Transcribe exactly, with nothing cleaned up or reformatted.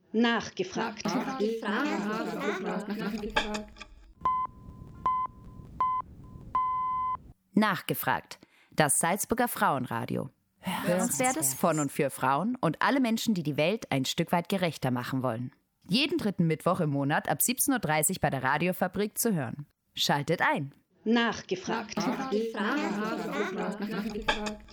Nachgefragt. Nachgefragt. Das Salzburger Frauenradio. Hörenswertes von und für Frauen und alle Menschen, die die Welt ein Stück weit gerechter machen wollen. Jeden dritten Mittwoch im Monat ab siebzehn Uhr dreißig bei der Radiofabrik zu hören. Schaltet ein. Nachgefragt. Nachgefragt. Nachgefragt.